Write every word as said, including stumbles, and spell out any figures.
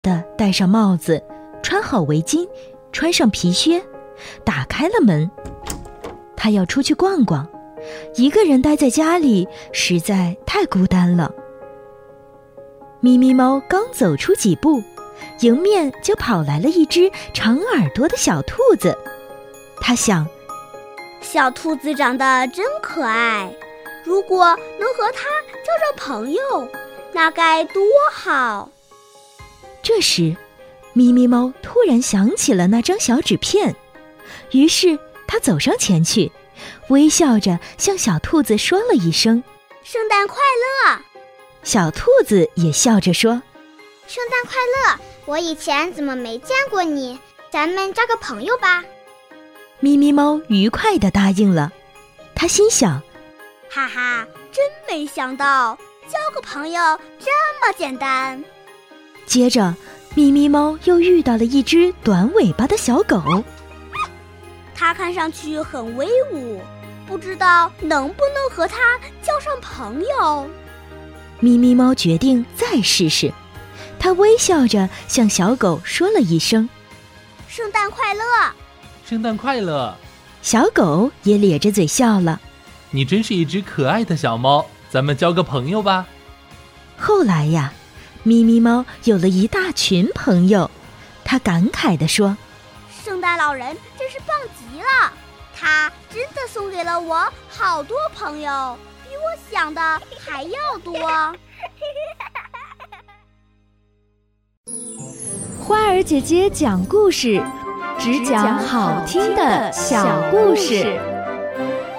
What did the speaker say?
地戴上帽子，穿好围巾，穿上皮靴，打开了门。他要出去逛逛，一个人待在家里实在太孤单了。咪咪猫刚走出几步，迎面就跑来了一只长耳朵的小兔子。他想， 小兔子长得真可爱，如果能和它交上朋友，那该多好。 这时，咪咪猫突然想起了那张小纸片，于是它走上前去，微笑着向小兔子说了一声圣诞快乐。 小兔子也笑着说圣诞快乐，我以前怎么没见过你，咱们交个朋友吧。 咪咪猫愉快地答应了，它心想， 哈哈，真没想到交个朋友这么简单。 接着咪咪猫又遇到了一只短尾巴的小狗， 它看上去很威武，不知道能不能和它交上朋友。 咪咪猫决定再试试，它微笑着向小狗说了一声圣诞快乐。 圣诞快乐。 小狗也咧着嘴笑了， 你真是一只可爱的小猫，咱们交个朋友吧。 后来呀，咪咪猫有了一大群朋友，它感慨地说， 圣诞老人真是棒极了，他真的送给了我好多朋友，比我想的还要多。 花儿姐姐讲故事，只讲好听的小故事。